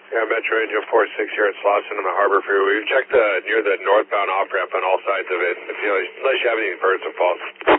Yeah, Metro Angel 46 here at Slauson on the Harbor Freeway. We've checked near the northbound off-ramp on all sides of it, unless you have any birds and falls.